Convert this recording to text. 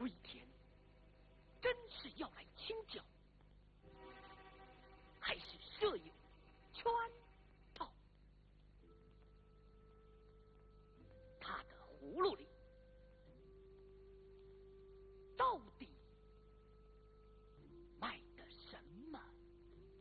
归天，真是要来请教，还是设有圈套？他的葫芦里到底